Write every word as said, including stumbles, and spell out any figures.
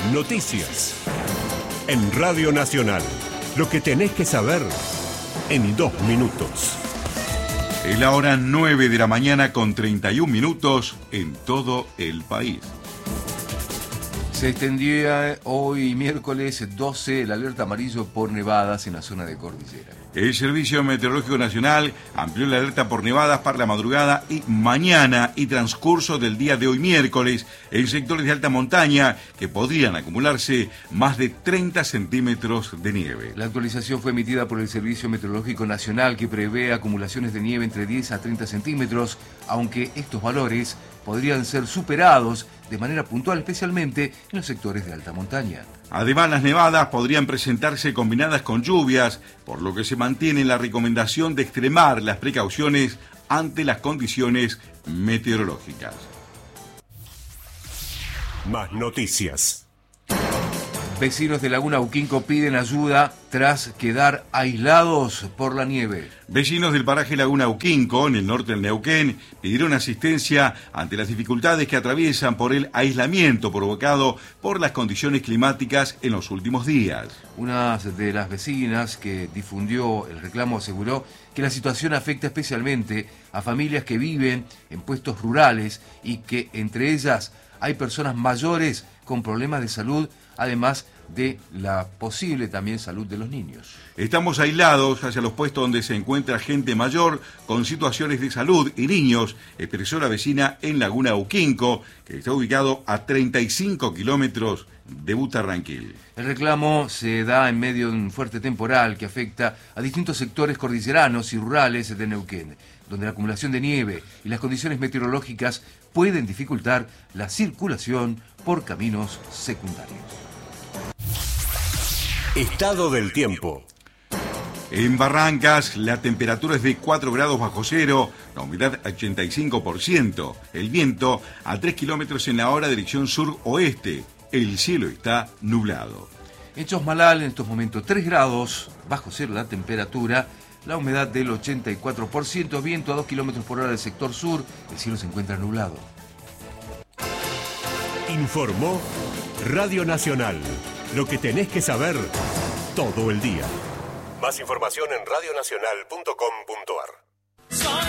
Noticias. En Radio Nacional. Lo que tenés que saber en dos minutos. Es la hora nueve de la mañana con treinta y un minutos en todo el país. Se extendía hoy miércoles doce el alerta amarillo por nevadas en la zona de cordillera. El Servicio Meteorológico Nacional amplió la alerta por nevadas para la madrugada y mañana y transcurso del día de hoy miércoles en sectores de alta montaña que podrían acumularse más de treinta centímetros de nieve. La actualización fue emitida por el Servicio Meteorológico Nacional, que prevé acumulaciones de nieve entre diez a treinta centímetros, aunque estos valores podrían ser superados de manera puntual, especialmente en los sectores de alta montaña. Además, las nevadas podrían presentarse combinadas con lluvias, por lo que se mantiene la recomendación de extremar las precauciones ante las condiciones meteorológicas. Más noticias. Vecinos de Laguna Uquinco piden ayuda tras quedar aislados por la nieve. Vecinos del paraje Laguna Uquinco, en el norte del Neuquén, pidieron asistencia ante las dificultades que atraviesan por el aislamiento provocado por las condiciones climáticas en los últimos días. Una de las vecinas que difundió el reclamo aseguró que la situación afecta especialmente a familias que viven en puestos rurales y que entre ellas hay personas mayores con problemas de salud, además de la posible también salud de los niños. Estamos aislados hacia los puestos donde se encuentra gente mayor con situaciones de salud y niños, expresó la vecina en Laguna Uquinco, que está ubicado a treinta y cinco kilómetros de Butarranquil. El reclamo se da en medio de un fuerte temporal que afecta a distintos sectores cordilleranos y rurales de Neuquén, donde la acumulación de nieve y las condiciones meteorológicas pueden dificultar la circulación por caminos secundarios. Estado del tiempo. En Barrancas, la temperatura es de cuatro grados bajo cero, la humedad ochenta y cinco por ciento, el viento a tres kilómetros en la hora dirección sur-oeste, el cielo está nublado. En Chosmalal, en estos momentos tres grados bajo cero la temperatura, la humedad del ochenta y cuatro por ciento, viento a dos kilómetros por hora del sector sur, el cielo se encuentra nublado. Informó Radio Nacional. Lo que tenés que saber todo el día. Más información en radio nacional punto com punto ar.